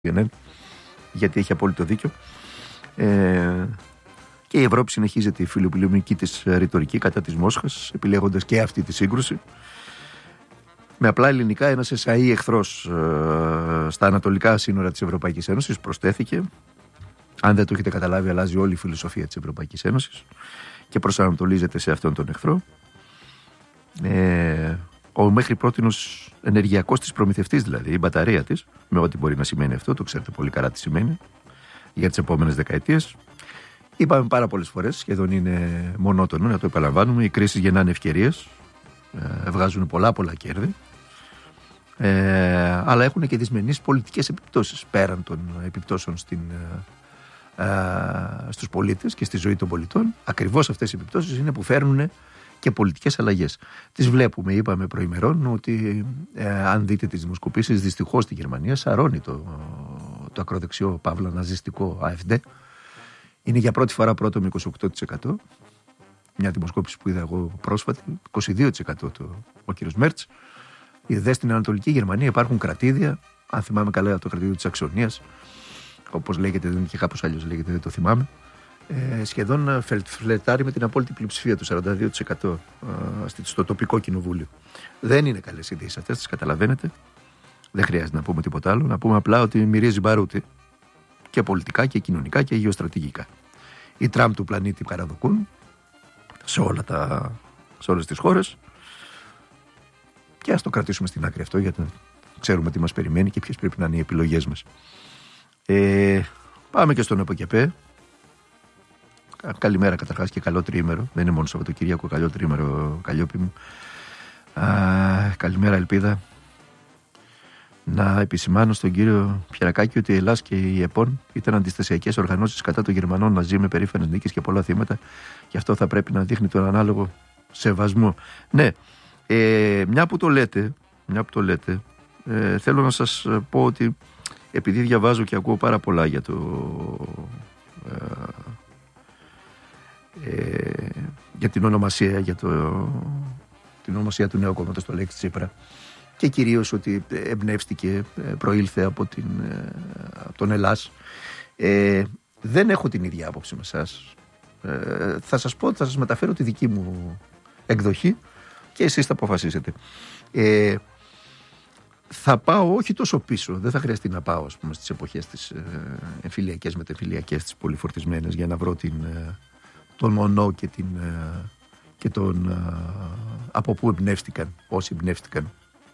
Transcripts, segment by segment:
γιατί έχει απόλυτο δίκιο. Και η Ευρώπη συνεχίζει τη φιλοπολεμική της ρητορική κατά της Μόσχας, επιλέγοντας και αυτή τη σύγκρουση. Με απλά ελληνικά, ένας εσαΐ εχθρός στα ανατολικά σύνορα της Ευρωπαϊκής Ένωσης προσθέθηκε. Αν δεν το έχετε καταλάβει, αλλάζει όλη η φιλοσοφία της Ευρωπαϊκής Ένωσης και προσανατολίζεται σε αυτόν τον εχθρό. Ο μέχρι πρότινος ενεργειακός της προμηθευτής, δηλαδή η μπαταρία της, με ό,τι μπορεί να σημαίνει αυτό, το ξέρετε πολύ καλά τι σημαίνει για τις επόμενες δεκαετίες. Είπαμε πάρα πολλές φορές, σχεδόν είναι μονότονο να το επαναλαμβάνουμε, οι κρίσεις γεννάνε ευκαιρίες, βγάζουν πολλά κέρδη, αλλά έχουν και δυσμενείς πολιτικές επιπτώσεις πέραν των επιπτώσεων στους πολίτες και στη ζωή των πολιτών. Ακριβώς αυτές οι επιπτώσεις είναι που φέρνουν και πολιτικές αλλαγές. Τις βλέπουμε, είπαμε προημερών, ότι αν δείτε τις δημοσκοπήσεις, δυστυχώς στη Γερμανία σαρώνει το ακροδεξιό παύλα ναζιστικό AfD. Είναι για πρώτη φορά πρώτο με 28%. Μια δημοσκόπηση που είδα εγώ πρόσφατη, 22% ο κύριος Μέρτς. Είδε στην Ανατολική Γερμανία υπάρχουν κρατήδια, αν θυμάμαι καλά το κρατήδιο της Αξονίας, όπως λέγεται, δεν είναι και κάπως αλλιώς λέγεται, δεν το θυμάμαι. Σχεδόν φλερτάρει με την απόλυτη πλειοψηφία του 42% στο τοπικό κοινοβούλιο. Δεν είναι καλές ιδέες αυτές, τις καταλαβαίνετε. Δεν χρειάζεται να πούμε τίποτα άλλο. Να πούμε απλά ότι μυρίζει μπαρούτι και πολιτικά και κοινωνικά και γεωστρατηγικά. Οι Τραμπ του πλανήτη παραδοκούν σε όλες τις χώρες και ας το κρατήσουμε στην άκρη αυτό, γιατί ξέρουμε τι μας περιμένει και ποιες πρέπει να είναι οι επιλογές μας. Πάμε και στον ΕΠΟΚΕΠΕ. Καλημέρα καταρχάς και καλό τριήμερο. Δεν είναι μόνο Σαββατοκύριακο, καλό τριήμερο, Καλλιόπη μου. Καλημέρα, ελπίδα. Να επισημάνω στον κύριο Πιερακάκη ότι η Ελλάς και η ΕΠΟΝ ήταν αντιστασιακές οργανώσεις κατά των Γερμανών ναζί με περήφανες νίκες και πολλά θύματα. Γι' αυτό θα πρέπει να δείχνει τον ανάλογο σεβασμό. Ναι, μια που το λέτε, θέλω να σας πω ότι επειδή διαβάζω και ακούω πάρα πολλά για για την ονομασία, την ονομασία του νέου κόμματος, το Λέξη Τσίπρα, και κυρίως ότι εμπνεύστηκε, προήλθε από τον Ελλάς. Δεν έχω την ίδια άποψη με εσάς. Θα σας μεταφέρω τη δική μου εκδοχή και εσείς θα αποφασίσετε. Θα πάω όχι τόσο πίσω, δεν θα χρειαστεί να πάω, ας πούμε, στις εποχές τις εμφυλιακές, μετεμφυλιακές, τις πολυφορτισμένες, για να βρω τον Μονό και τον από πού εμπνεύστηκαν, όσοι εμπνεύστηκαν,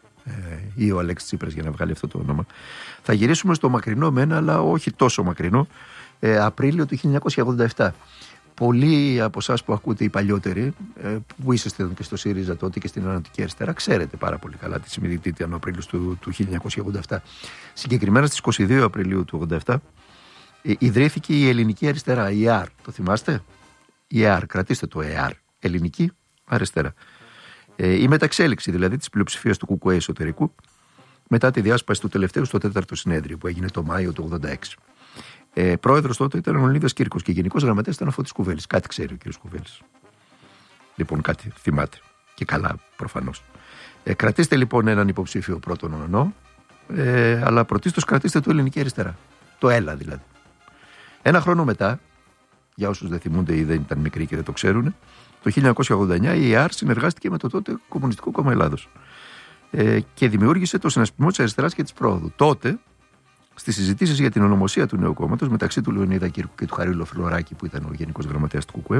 ή ο Αλέξης Τσίπρας για να βγάλει αυτό το όνομα. Θα γυρίσουμε στο μακρινό μένα, αλλά όχι τόσο μακρινό, Απρίλιο του 1987. Πολλοί από εσάς που ακούτε, οι παλιότεροι, που είσαστε και στο ΣΥΡΙΖΑ τότε και στην Ανατολική Αριστερά, ξέρετε πάρα πολύ καλά τι σημαίνει ο Απρίλιος του 1987. Συγκεκριμένα στις 22 Απριλίου του 1987 ιδρύθηκε η Ελληνική Αριστερά, η ΕΑΡ. Το θυμάστε? Η ΕΑΡ, κρατήστε το ΕΑΡ, Ελληνική Αριστερά. Η μεταξέλιξη δηλαδή της πλειοψηφίας του ΚΚΕ εσωτερικού μετά τη διάσπαση του τελευταίου στο 4ο συνέδριο που έγινε το Μάιο του 1986. Πρόεδρος τότε ήταν ο Λεωνίδας Κύρκος και γενικός γραμματέας ήταν ο Φώτης Κουβέλης. Κάτι ξέρει ο κύριος Κουβέλης. Λοιπόν, κάτι θυμάται. Και καλά, προφανώς. Κρατήστε λοιπόν έναν υποψήφιο πρώτον ονό, αλλά πρωτίστως κρατήστε το Ελληνική Αριστερά. Το ΕΛΑ δηλαδή. Ένα χρόνο μετά, για όσους δεν θυμούνται ή δεν ήταν μικροί και δεν το ξέρουν, το 1989 η ΕΑΡ συνεργάστηκε με το τότε Κομμουνιστικό Κόμμα Ελλάδος και δημιούργησε το Συνασπισμό της Αριστεράς και της Πρόοδου. Τότε, στις συζητήσεις για την ονομοσία του νέου κόμματος μεταξύ του Λεωνίδα Κύρκου και του Χαρίλου Φλωράκη, που ήταν ο γενικός γραμματέας του ΚΚΕ,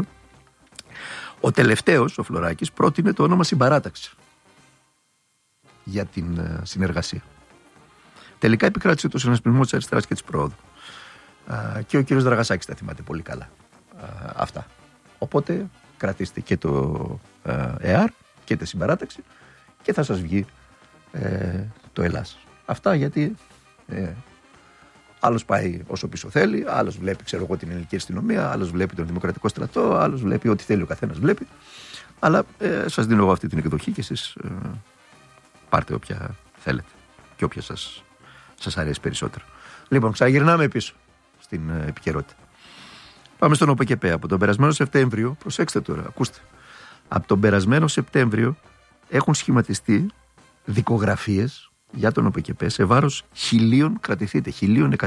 ο τελευταίος, ο Φλωράκης, πρότεινε το όνομα Συμπαράταξη για την συνεργασία. Τελικά επικράτησε το Συνασπισμό της Αριστεράς και της Πρόοδου. Και ο κύριος Δραγασάκης τα θυμάται πολύ καλά αυτά. Οπότε κρατήστε και το ΕΑΡ και τη Συμπαράταξη και θα σας βγει το Ελλάς. Αυτά γιατί άλλος πάει όσο πίσω θέλει, άλλος βλέπει, ξέρω εγώ, την ελληνική αστυνομία, άλλος βλέπει τον δημοκρατικό στρατό, άλλος βλέπει ό,τι θέλει ο καθένας βλέπει. Αλλά σας δίνω εγώ αυτή την εκδοχή και εσείς πάρτε όποια θέλετε και όποια σας αρέσει περισσότερο. Λοιπόν, ξαναγυρνάμε πίσω στην επικαιρότητα. Πάμε στον ΟΠΚΕΠ. Από τον περασμένο Σεπτέμβριο, προσέξτε τώρα, ακούστε. Από τον περασμένο Σεπτέμβριο έχουν σχηματιστεί δικογραφίες για τον ΟΠΕΚΕΠΕ σε βάρος 1.000, κρατηθείτε, 1.100